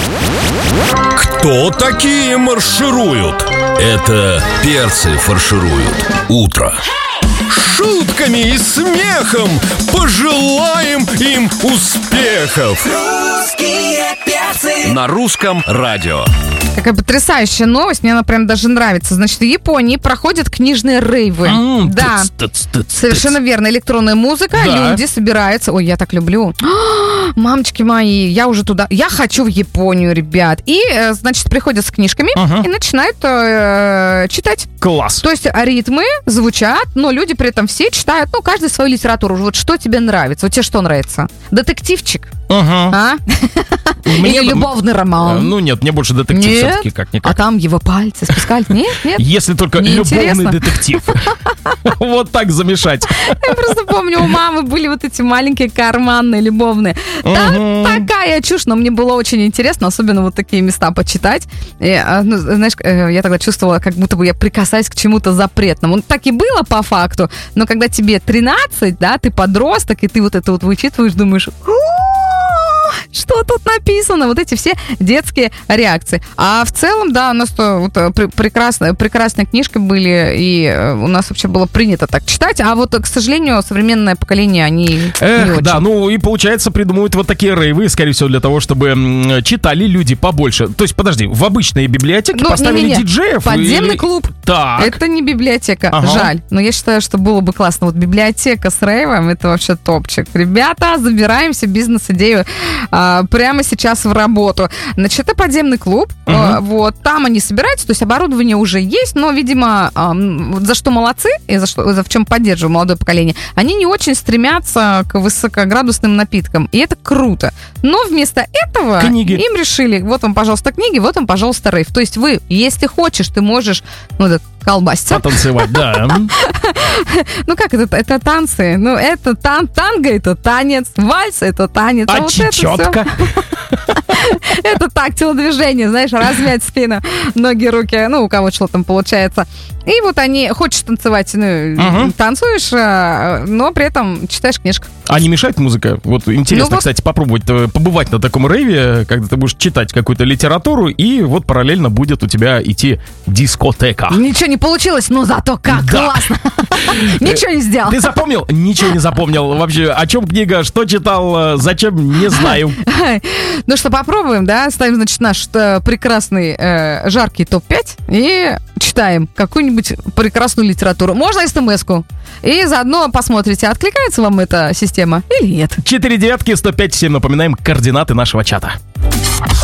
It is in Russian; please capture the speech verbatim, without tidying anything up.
Кто такие маршируют? Это перцы фаршируют утро. Шутками и смехом пожелаем им успехов. Русские перцы. На русском радио. Какая потрясающая новость, мне она прям даже нравится. Значит, в Японии проходят книжные рейвы. М, Да, тыц, тыц, тыц, совершенно верно. Электронная музыка, Да. люди собираются. Ой, я так люблю. А, мамочки мои, я уже туда. Я хочу в Японию, ребят. И, э, значит, приходят с книжками Ага. и начинают э, читать. Класс. То есть ритмы звучат, но люди при этом все читают, ну, каждый свою литературу. Вот что тебе нравится? Вот тебе что нравится? Детективчик? Ага. А? Мне- Или любовный Э, роман? Ну нет, мне больше детектив Нет? все-таки как-никак. А там его пальцы спускали? Нет, нет. Если только Неинтересно. любовный детектив. Вот так замешать. Я просто помню, у мамы были вот эти маленькие карманные, любовные. Там такая чушь, но мне было очень интересно, особенно вот такие места почитать. И, а, ну, знаешь, э, я тогда чувствовала, как будто бы я прикасаюсь к чему-то запретному. Ну, так и было по факту, но когда тебе тринадцать, да, ты подросток, и ты вот это вот вычитываешь, думаешь... Что тут написано? Вот эти все детские реакции. А в целом, да, у нас то, вот, пр- прекрасные, прекрасные книжки были, и э, у нас вообще было принято так читать. А вот, к сожалению, современное поколение, они не Эх, очень. да, ну и получается придумывают вот такие рейвы, скорее всего, для того, чтобы м, читали люди побольше. То есть, подожди, в обычные библиотеки Ну, поставили не-не-не. диджеев? Подземный или- клуб. Так. Это не библиотека, Ага. жаль. Но я считаю, что было бы классно. Вот библиотека с рейвом, это вообще топчик. Ребята, забираемся бизнес-идею а, прямо сейчас в работу. Значит, это подземный клуб. А, вот, там они собираются, то есть оборудование уже есть, но, видимо, а, м, вот за что молодцы, и за, что, за в чем поддерживаю молодое поколение, они не очень стремятся к высокоградусным напиткам. И это круто. Но вместо этого Книги. им решили, вот вам, пожалуйста, книги, вот вам, пожалуйста, рейв. То есть вы, если хочешь, ты можешь, ну, да, колбаситься. Потанцевать, да. Ну как это? Это танцы. Ну это тан танго, это танец. Вальс, это танец. А вот это всё. чечетка? Это так, телодвижение, знаешь, размять спину, ноги, руки, ну, у кого что там получается. И вот они, хочешь танцевать, ну, Ага. танцуешь, а, но при этом читаешь книжку. А не мешает музыка? Вот интересно, Ну вот. кстати, попробовать э, побывать на таком рейве, когда ты будешь читать какую-то литературу, и вот параллельно будет у тебя идти дискотека. Ничего не получилось, но зато как Да. классно. Ничего не сделал. Ты запомнил? Ничего не запомнил. Вообще, о чем книга, что читал, э, зачем, не знаю. Ну что, попробуем, да? Ставим, значит, наш э, прекрасный э, жаркий топ пять и читаем какую-нибудь прекрасную литературу. Можно смс-ку. И заодно посмотрите, откликается вам эта система или нет. Четыре девятки, сто пять семь, напоминаем координаты нашего чата.